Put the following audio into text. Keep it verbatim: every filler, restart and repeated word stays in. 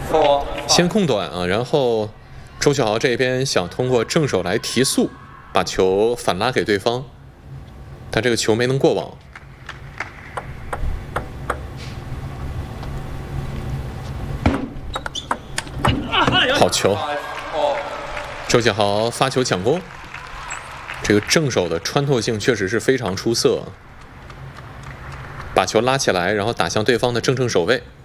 先控短啊，然后周晓豪这边想通过正手来提速，把球反拉给对方，但这个球没能过网。好球！周晓豪发球抢攻，这个正手的穿透性确实是非常出色，把球拉起来，然后打向对方的正正手位。